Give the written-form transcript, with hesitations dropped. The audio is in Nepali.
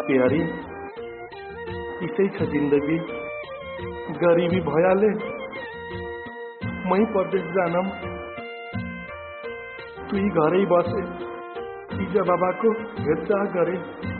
प्यारी इसै छ जिन्दगी गरिबी भयाले मै परदेश जानम तुई घरै बसे इजा बाबाको हेरचाह गरे